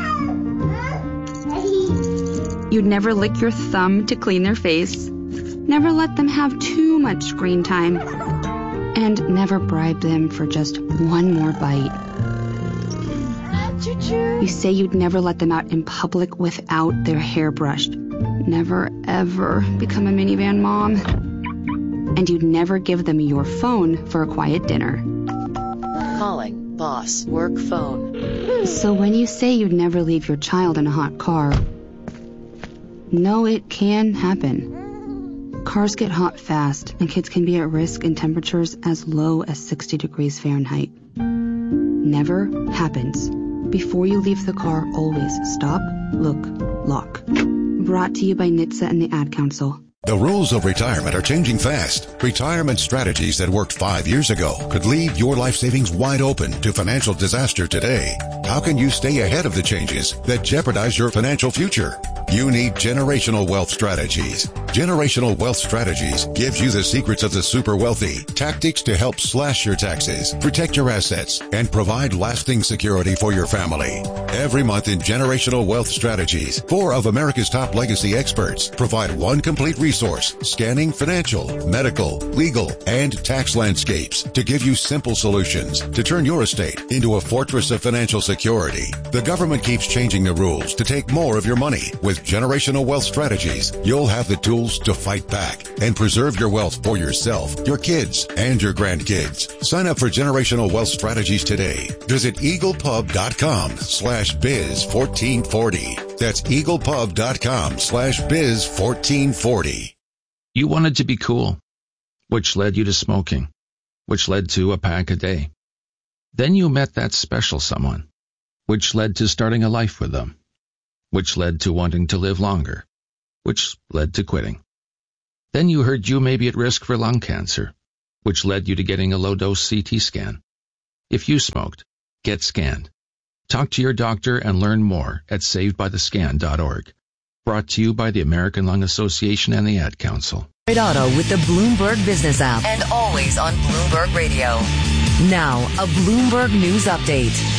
You'd never lick your thumb to clean their face. Never let them have too much screen time. And never bribe them for just one more bite. You say you'd never let them out in public without their hair brushed. Never, ever become a minivan mom. And you'd never give them your phone for a quiet dinner. Calling boss work phone. So when you say you'd never leave your child in a hot car, no, it can happen. Cars get hot fast, and kids can be at risk in temperatures as low as 60 degrees Fahrenheit. Never happens. Before you leave the car, always stop, look, lock. Brought to you by NHTSA and the Ad Council. The rules of retirement are changing fast. Retirement strategies that worked 5 years ago could leave your life savings wide open to financial disaster today. How can you stay ahead of the changes that jeopardize your financial future? You need Generational Wealth Strategies. Generational Wealth Strategies gives you the secrets of the super wealthy, tactics to help slash your taxes, protect your assets, and provide lasting security for your family. Every month in Generational Wealth Strategies, 4 of America's top legacy experts provide one complete resource, scanning financial, medical, legal, and tax landscapes to give you simple solutions to turn your estate into a fortress of financial security. The government keeps changing the rules to take more of your money. With Generational Wealth Strategies, you'll have the tools to fight back and preserve your wealth for yourself, your kids, and your grandkids. Sign up for Generational Wealth Strategies today. Visit eaglepub.com/biz1440. That's eaglepub.com/biz1440. You wanted to be cool, which led you to smoking, which led to a pack a day. Then you met that special someone, which led to starting a life with them, which led to wanting to live longer, which led to quitting. Then you heard you may be at risk for lung cancer, which led you to getting a low-dose CT scan. If you smoked, get scanned. Talk to your doctor and learn more at savedbythescan.org. Brought to you by the American Lung Association and the Ad Council. Auto with the Bloomberg Business app and always on Bloomberg Radio. Now, a Bloomberg News Update.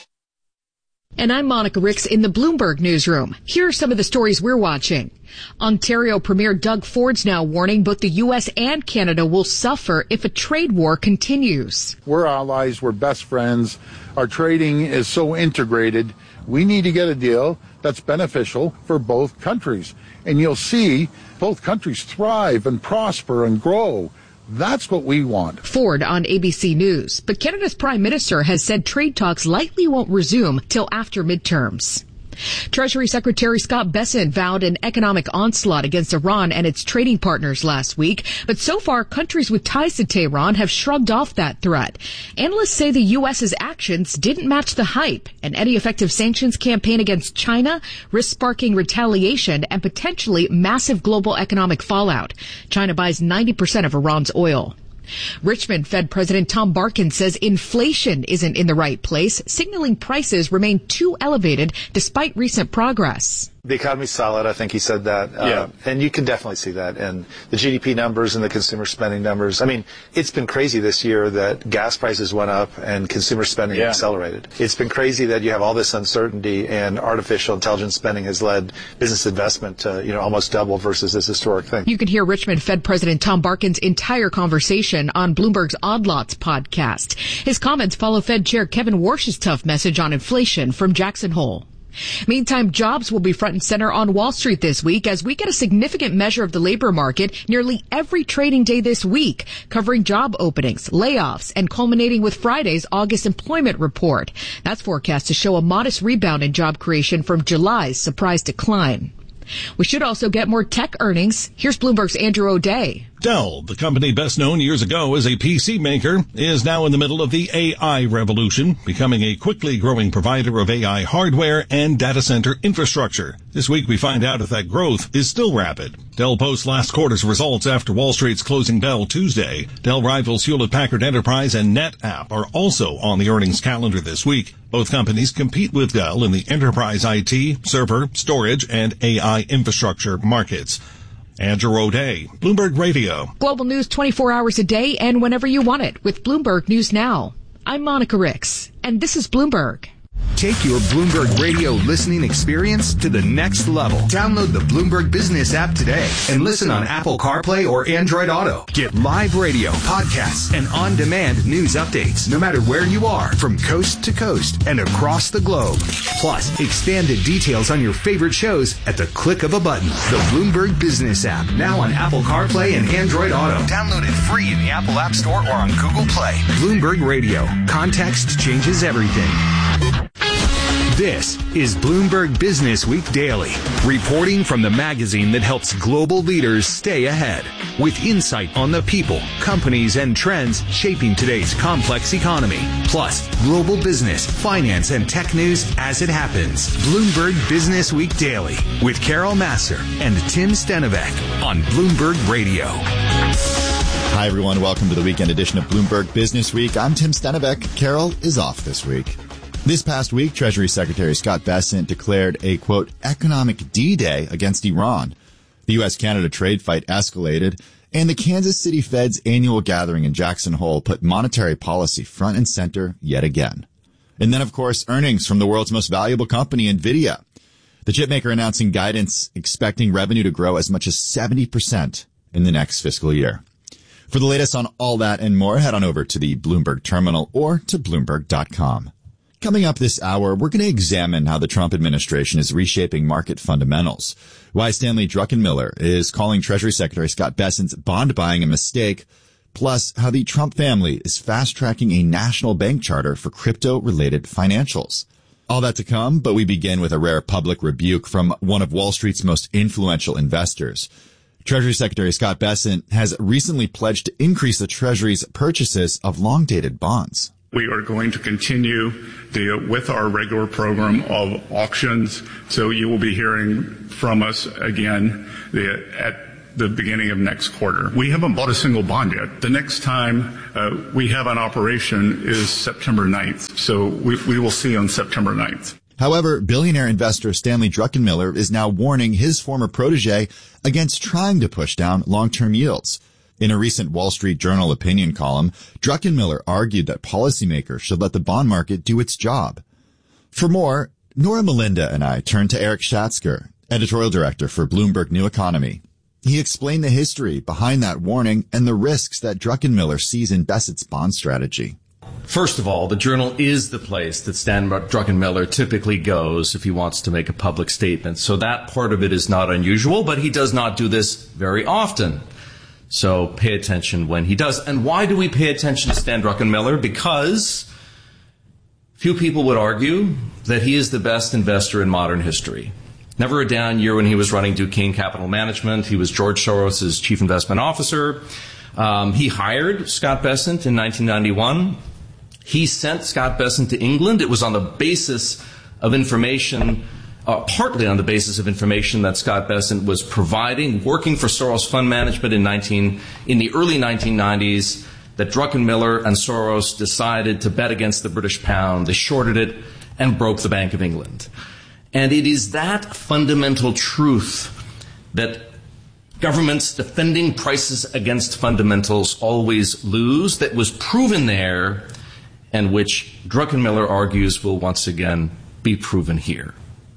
And I'm Monica Ricks in the Bloomberg Newsroom. Here are some of the stories we're watching. Ontario Premier Doug Ford's now warning both the U.S. and Canada will suffer if a trade war continues. We're allies. We're best friends. Our trading is so integrated. We need to get a deal that's beneficial for both countries. And you'll see both countries thrive and prosper and grow. That's what we want. Ford on ABC News. But Canada's Prime Minister has said trade talks likely won't resume till after midterms. Treasury Secretary Scott Bessent vowed an economic onslaught against Iran and its trading partners last week, but so far countries with ties to Tehran have shrugged off that threat. Analysts say the U.S.'s actions didn't match the hype, and any effective sanctions campaign against China risks sparking retaliation and potentially massive global economic fallout. China buys 90% of Iran's oil. Richmond Fed President Tom Barkin says inflation isn't in the right place, signaling prices remain too elevated despite recent progress. The economy's solid. I think he said that. And you can definitely see that in the GDP numbers and the consumer spending numbers. I mean, it's been crazy this year that gas prices went up and consumer spending accelerated. It's been crazy that you have all this uncertainty and artificial intelligence spending has led business investment to, almost double versus this historic thing. You can hear Richmond Fed President Tom Barkin's entire conversation on Bloomberg's Odd Lots podcast. His comments follow Fed Chair Kevin Warsh's tough message on inflation from Jackson Hole. Meantime, jobs will be front and center on Wall Street this week as we get a significant measure of the labor market nearly every trading day this week, covering job openings, layoffs, and culminating with Friday's August employment report. That's forecast to show a modest rebound in job creation from July's surprise decline. We should also get more tech earnings. Here's Bloomberg's Andrew O'Day. Dell, the company best known years ago as a PC maker, is now in the middle of the AI revolution, becoming a quickly growing provider of AI hardware and data center infrastructure. This week we find out if that growth is still rapid. Dell posts last quarter's results after Wall Street's closing bell Tuesday. Dell rivals Hewlett-Packard Enterprise and NetApp are also on the earnings calendar this week. Both companies compete with Dell in the enterprise IT, server, storage, and AI infrastructure markets. Andrew O'Day, Bloomberg Radio. Global news 24 hours a day and whenever you want it with Bloomberg News Now. I'm Monica Ricks, and this is Bloomberg. Take your Bloomberg Radio listening experience to the next level. Download the Bloomberg Business app today and listen on Apple CarPlay or Android Auto. Get live radio, podcasts, and on-demand news updates no matter where you are from coast to coast and across the globe. Plus, expanded details on your favorite shows at the click of a button. The Bloomberg Business app, now on Apple CarPlay and Android Auto. Download it free in the Apple App Store or on Google Play. Bloomberg Radio. Context changes everything. This is Bloomberg Business Week Daily, reporting from the magazine that helps global leaders stay ahead, with insight on the people, companies, and trends shaping today's complex economy, plus global business, finance, and tech news as it happens. Bloomberg Business Week Daily with Carol Massar and Tim Stenovec on Bloomberg Radio. Hi, everyone. Welcome to the weekend edition of Bloomberg Business Week. I'm Tim Stenovec. Carol is off this week. This past week, Treasury Secretary Scott Bessent declared a, quote, economic D-Day against Iran. The U.S.-Canada trade fight escalated, and the Kansas City Fed's annual gathering in Jackson Hole put monetary policy front and center yet again. And then, of course, earnings from the world's most valuable company, NVIDIA. The chipmaker announcing guidance expecting revenue to grow as much as 70% in the next fiscal year. For the latest on all that and more, head on over to the Bloomberg Terminal or to Bloomberg.com. Coming up this hour, we're going to examine how the Trump administration is reshaping market fundamentals, why Stanley Druckenmiller is calling Treasury Secretary Scott Bessent's bond buying a mistake, plus how the Trump family is fast-tracking a national bank charter for crypto-related financials. All that to come, but we begin with a rare public rebuke from one of Wall Street's most influential investors. Treasury Secretary Scott Bessent has recently pledged to increase the Treasury's purchases of long-dated bonds. We are going to continue with our regular program of auctions, so you will be hearing from us again at the beginning of next quarter. We haven't bought a single bond yet. The next time we have an operation is September 9th, so we will see on September 9th. However, billionaire investor Stanley Druckenmiller is now warning his former protege against trying to push down long-term yields. In a recent Wall Street Journal opinion column, Druckenmiller argued that policymakers should let the bond market do its job. For more, Nora Melinda and I turned to Eric Schatzker, editorial director for Bloomberg New Economy. He explained the history behind that warning and the risks that Druckenmiller sees in Bessett's bond strategy. First of all, the Journal is the place that Stan Druckenmiller typically goes if he wants to make a public statement. So that part of it is not unusual, but he does not do this very often. So pay attention when he does. And why do we pay attention to Stan Druckenmiller? Because few people would argue that he is the best investor in modern history. Never a down year when he was running Duquesne Capital Management. He was George Soros' chief investment officer. He hired Scott Bessent in 1991. He sent Scott Bessent to England. It was on the basis of information, partly on the basis of information that Scott Bessent was providing, working for Soros Fund Management in the early 1990s, that Druckenmiller and Soros decided to bet against the British pound. They shorted it and broke the Bank of England. And it is that fundamental truth that governments defending prices against fundamentals always lose, that was proven there, and which Druckenmiller argues will once again be proven here.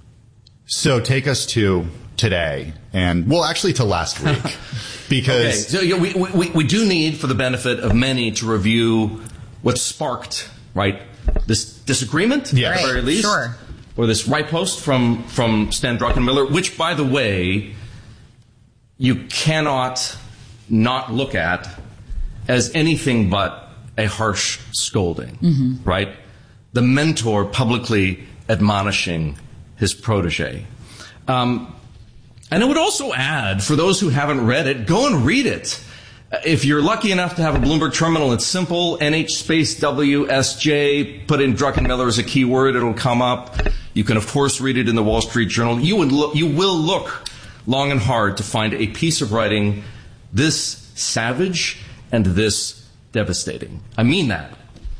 So take us to today, and well, actually to last week, because okay. So, we do need, for the benefit of many, to review what sparked this disagreement, yeah, at the very least, sure, or this right post from Stan Druckenmiller, which, by the way, you cannot not look at as anything but a harsh scolding, right? The mentor publicly admonishing his protege. And I would also add, for those who haven't read it, go and read it. If you're lucky enough to have a Bloomberg terminal, it's simple, NH space WSJ, put in Druckenmiller as a keyword, it'll come up. You can, of course, read it in the Wall Street Journal. You will look long and hard to find a piece of writing this savage and this devastating. I mean that.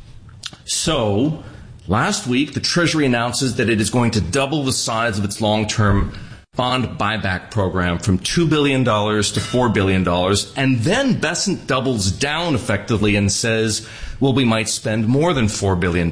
So, last week, the Treasury announces that it is going to double the size of its long-term bond buyback program from $2 billion to $4 billion. And then Bessent doubles down effectively and says, well, we might spend more than $4 billion.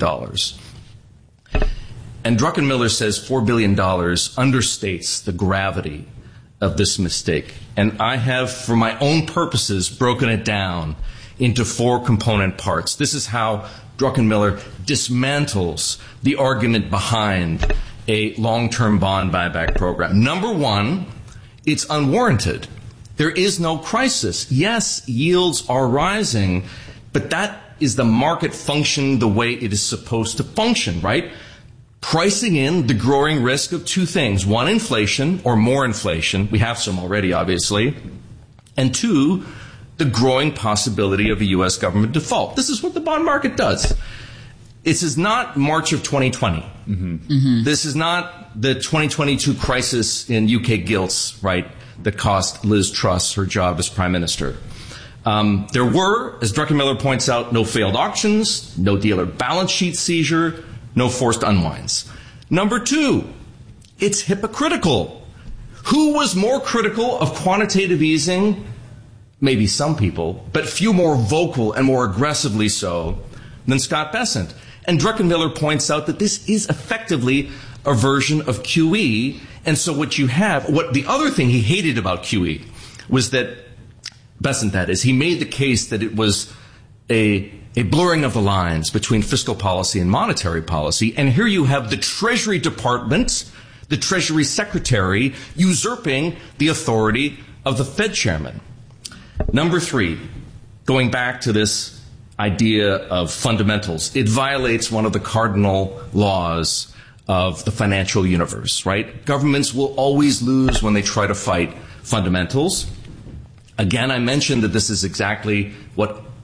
And Druckenmiller says $4 billion understates the gravity of this mistake. And I have, for my own purposes, broken it down into 4 component parts. This is how Druckenmiller dismantles the argument behind a long-term bond buyback program. Number 1, it's unwarranted. There is no crisis. Yes, yields are rising, but that is the market function the way it is supposed to function, right? Pricing in the growing risk of 2 things. 1, inflation, or more inflation. We have some already, obviously. And 2, the growing possibility of a U.S. government default. This is what the bond market does. This is not March of 2020. This is not the 2022 crisis in UK gilts, right, that cost Liz Truss her job as Prime Minister. There were, as Druckenmiller points out, no failed auctions, no dealer balance sheet seizure, no forced unwinds. Number 2, it's hypocritical. Who was more critical of quantitative easing? Maybe some people, but few more vocal and more aggressively so than Scott Bessent. And Druckenmiller points out that this is effectively a version of QE. And so what you have, the other thing he hated about QE was that, Bessent that is, he made the case that it was a blurring of the lines between fiscal policy and monetary policy. And here you have the Treasury Department, the Treasury Secretary, usurping the authority of the Fed chairman. Number 3, going back to this idea of fundamentals, it violates one of the cardinal laws of the financial universe, right? Governments will always lose when they try to fight fundamentals. Again, I mentioned that this is exactly what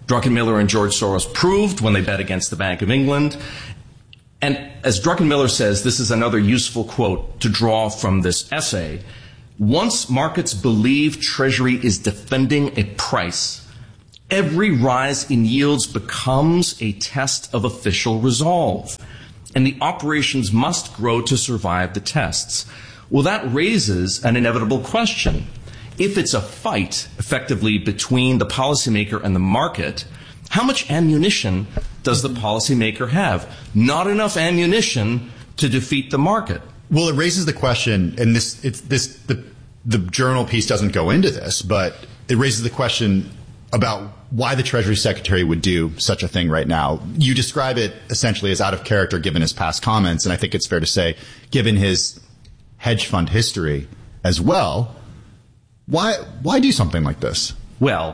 Druckenmiller and George Soros proved when they bet against the Bank of England. And as Druckenmiller says, this is another useful quote to draw from this essay. Once markets believe Treasury is defending a price, every rise in yields becomes a test of official resolve, and the operations must grow to survive the tests. Well, that raises an inevitable question. If it's a fight, effectively, between the policymaker and the market, how much ammunition does the policymaker have? Not enough ammunition to defeat the market. Well, it raises the question, and the journal piece doesn't go into this, but it raises the question about why the Treasury Secretary would do such a thing right now. You describe it essentially as out of character given his past comments, and I think it's fair to say, given his hedge fund history as well, why do something like this? Well,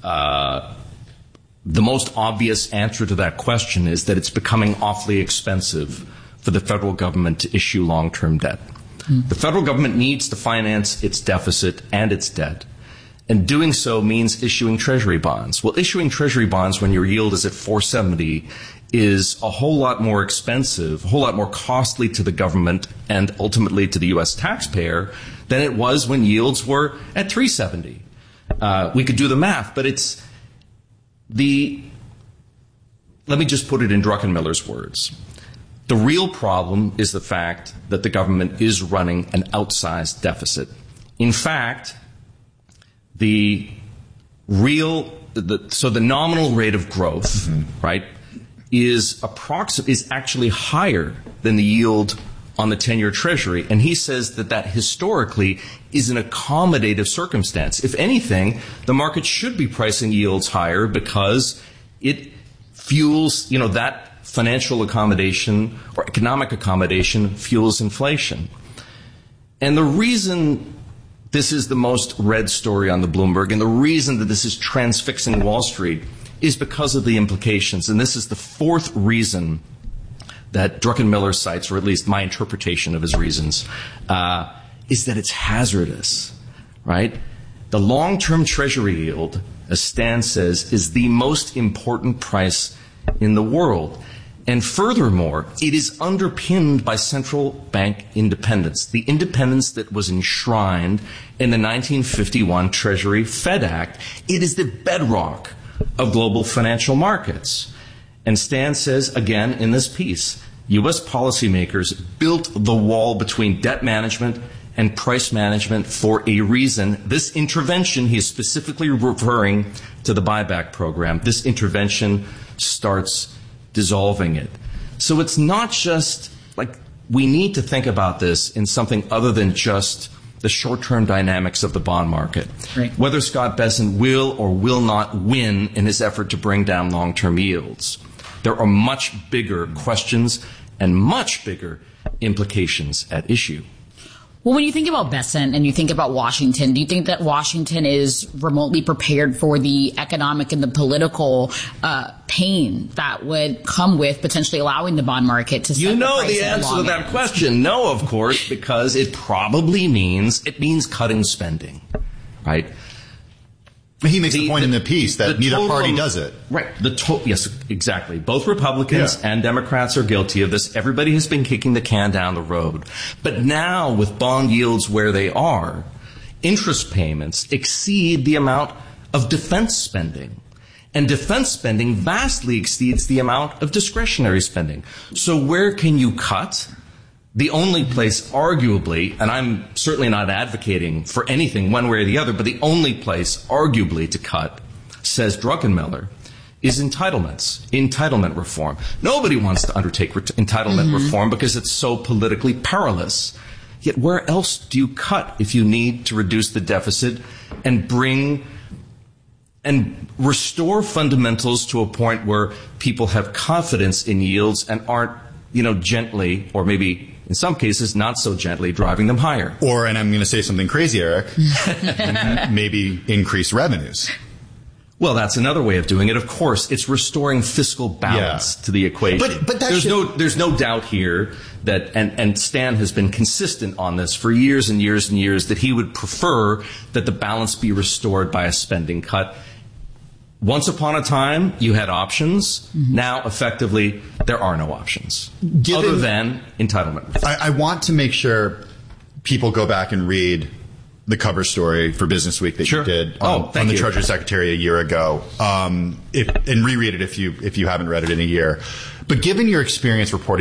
the most obvious answer to that question is that it's becoming awfully expensive for the federal government to issue long-term debt. The federal government needs to finance its deficit and its debt. And doing so means issuing Treasury bonds. Well, issuing Treasury bonds when your yield is at 4.70 is a whole lot more expensive, a whole lot more costly to the government and ultimately to the U.S. taxpayer than it was when yields were at 3.70. We could do the math, but let me just put it in Druckenmiller's words. The real problem is the fact that the government is running an outsized deficit. In fact, the nominal rate of growth, right, is actually higher than the yield on the 10-year Treasury, and he says that historically is an accommodative circumstance. If anything, the market should be pricing yields higher because it fuels, that financial accommodation or economic accommodation fuels inflation. And the reason this is the most read story on the Bloomberg, and the reason that this is transfixing Wall Street, is because of the implications. And this is the fourth reason that Druckenmiller cites, or at least my interpretation of his reasons, is that it's hazardous, right? The long-term Treasury yield, as Stan says, is the most important price in the world. And furthermore, it is underpinned by central bank independence, the independence that was enshrined in the 1951 Treasury Fed Act. It is the bedrock of global financial markets. And Stan says, again, in this piece, U.S. policymakers built the wall between debt management and price management for a reason. This intervention, he is specifically referring to the buyback program, this intervention starts dissolving it. So it's not just we need to think about this in something other than just the short-term dynamics of the bond market. Right. Whether Scott Bessent will or will not win in his effort to bring down long-term yields. There are much bigger questions and much bigger implications at issue. Well, when you think about Bessent and you think about Washington, do you think that Washington is remotely prepared for the economic and the political pain that would come with potentially allowing the bond market to set the price the answer to that question. No, of course, because it probably means cutting spending, right? He makes the point in the piece that neither party does it. Right. Yes, exactly. Both Republicans and Democrats are guilty of this. Everybody has been kicking the can down the road. But now, with bond yields where they are, interest payments exceed the amount of defense spending. And defense spending vastly exceeds the amount of discretionary spending. So where can you cut? The only place, arguably, and I'm certainly not advocating for anything one way or the other, but the only place, arguably, to cut, says Druckenmiller, is entitlement reform. Nobody wants to undertake entitlement reform because it's so politically perilous. Yet where else do you cut if you need to reduce the deficit and restore fundamentals to a point where people have confidence in yields and aren't, gently, or maybe in some cases, not so gently, driving them higher. Or, and I'm going to say something crazy, Eric, maybe increase revenues. Well, that's another way of doing it. Of course, it's restoring fiscal balance to the equation. But there's no doubt here that, and Stan has been consistent on this for years and years and years, that he would prefer that the balance be restored by a spending cut. Once upon a time, you had options. Now, effectively, there are no options other than entitlement. I want to make sure people go back and read the cover story for Business Week that you did on the Treasury Secretary a year ago, and reread it if you haven't read it in a year. But given your experience reporting